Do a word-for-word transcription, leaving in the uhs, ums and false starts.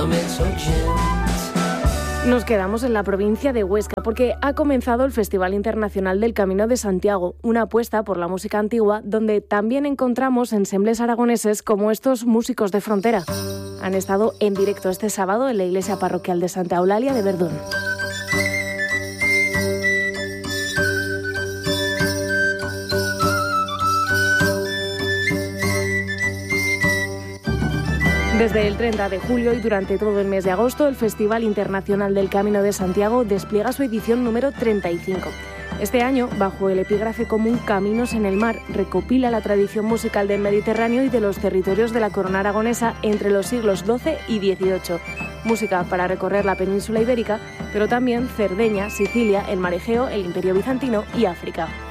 Nos quedamos en la provincia de Huesca porque ha comenzado el Festival Internacional del Camino de Santiago, una apuesta por la música antigua donde también encontramos ensembles aragoneses como estos músicos de frontera. Han estado en directo este sábado en la iglesia parroquial de Santa Eulalia de Verdún. Desde el treinta de julio y durante todo el mes de agosto, el Festival Internacional del Camino de Santiago despliega su edición número treinta y cinco. Este año, bajo el epígrafe común Caminos en el Mar, recopila la tradición musical del Mediterráneo y de los territorios de la corona aragonesa entre los siglos doce y dieciocho. Música para recorrer la península ibérica, pero también Cerdeña, Sicilia, el Mar Egeo, el Imperio Bizantino y África.